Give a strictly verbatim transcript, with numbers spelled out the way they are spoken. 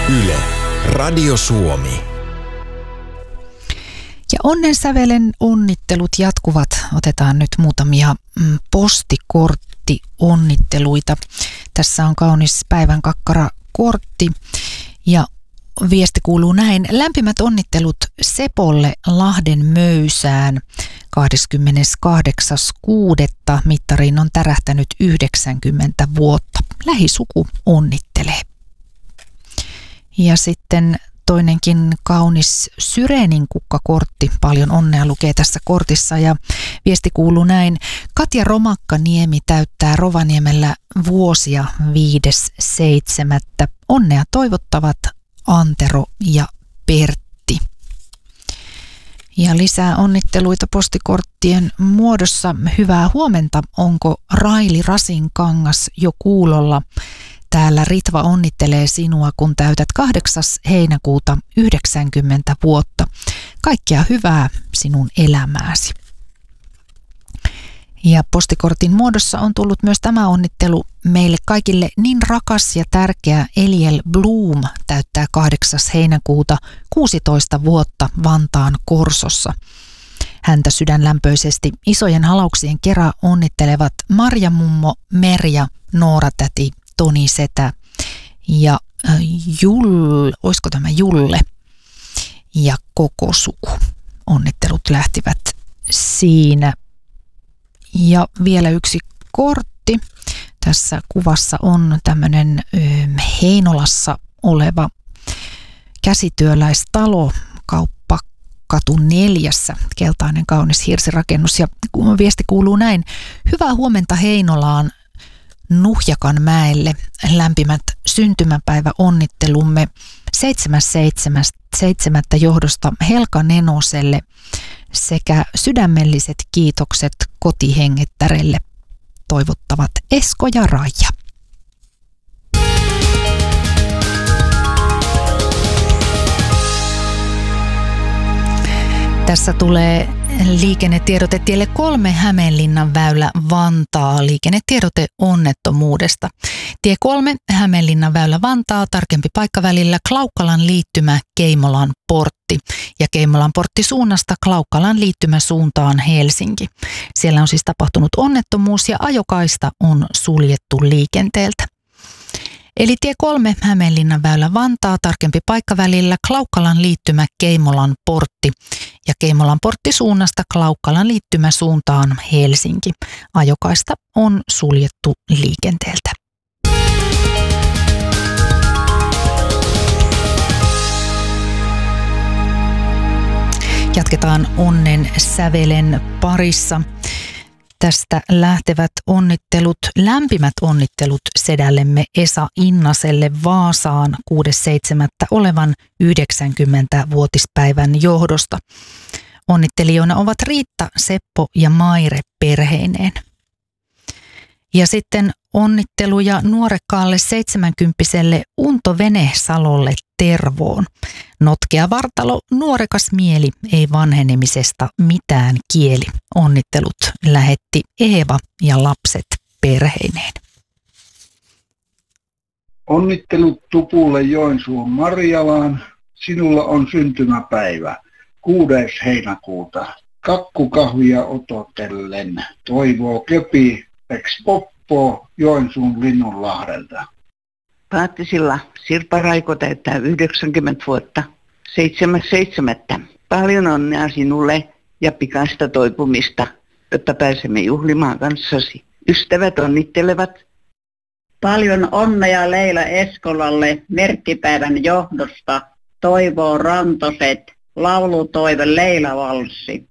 Yle, Radio Suomi. Ja onnensävelen onnittelut jatkuvat. Otetaan nyt muutamia mm, postikorttionnitteluita. Tässä on kaunis päivän kakkara kortti ja viesti kuuluu näin. Lämpimät onnittelut Sepolle Lahden Möysään. kahdeskymmeneskahdeksas kuudetta mittariin on tärähtänyt yhdeksänkymmentä vuotta. Lähisuku onnittelee. Ja sitten toinenkin kaunis Syreenin kukkakortti. Paljon onnea lukee tässä kortissa ja viesti kuuluu näin. Katja Romakkaniemi täyttää Rovaniemellä vuosia viides seitsemättä. Onnea toivottavat Antero ja Pertti. Ja lisää onnitteluita postikorttien muodossa. Hyvää huomenta. Onko Raili Rasinkangas jo kuulolla? Täällä Ritva onnittelee sinua, kun täytät kahdeksas heinäkuuta yhdeksänkymmentä vuotta. Kaikkea hyvää sinun elämääsi. Ja postikortin muodossa on tullut myös tämä onnittelu meille kaikille niin rakas ja tärkeä. Eliel Bloom täyttää kahdeksas heinäkuuta kuusitoista vuotta Vantaan Korsossa. Häntä sydänlämpöisesti isojen halauksien kera onnittelevat Marja mummo, Merja, Noora täti, Toni setä ja Julle, olisiko tämä Julle ja koko suku. Onnittelut lähtivät siinä. Ja vielä yksi kortti. Tässä kuvassa on tämmöinen Heinolassa oleva käsityöläistalo, Kauppakatu neljässä, keltainen kaunis hirsirakennus. Ja viesti kuuluu näin. Hyvää huomenta Heinolaan Nuhjakanmäelle. Lämpimät syntymäpäivä onnittelumme seitsemäs seitsemättä johdosta Helka Nenoselle sekä sydämelliset kiitokset kotihengettärelle. Toivottavat Esko ja Raija. Tässä tulee liikennetiedote tielle kolme Hämeenlinnan väylä Vantaa. Liikennetiedote onnettomuudesta. Tie kolme Hämeenlinnan väylä Vantaa, tarkempi paikka välillä Klaukkalan liittymä Keimolan portti ja Keimolan portti suunnasta Klaukkalan liittymä suuntaan Helsinki. Siellä on siis tapahtunut onnettomuus ja ajokaista on suljettu liikenteeltä. Eli tie kolme Hämeenlinnan väylä Vantaa, tarkempi paikka välillä Klaukkalan liittymä Keimolan portti ja Keimolan portti suunnasta Klaukkalan liittymä suuntaan Helsinki. Ajokaista on suljettu liikenteeltä. Jatketaan onnen sävelen parissa. Tästä lähtevät onnittelut, lämpimät onnittelut sedällemme Esa Innaselle Vaasaan kuudes seitsemättä olevan yhdeksänkymmenvuotispäivän johdosta. Onnittelijoina ovat Riitta, Seppo ja Maire perheineen. Ja sitten onnitteluja nuorekkaalle seitsemänkymppiselle Unto Venesalolle Tervoon. Notkea vartalo, nuorekas mieli, ei vanhenemisesta mitään kieli. Onnittelut lähetti Eeva ja lapset perheineen. Onnittelut Tupulle Joensuun Marjalaan. Sinulla on syntymäpäivä kuudes heinäkuuta. Kakkukahvia ototellen. Toivoo Köpi, Peks Poppo Joensuun Linnunlahdelta. Paattisilla Sirpa Raiko täyttää yhdeksänkymmentä vuotta. seitsemäs seitsemättä Paljon onnea sinulle ja pikaista toipumista, jotta pääsemme juhlimaan kanssasi. Ystävät onnittelevat. Paljon onnea Leila Eskolalle merkkipäivän johdosta. Toivoo Rantoset, laulutoive Leila Valssi.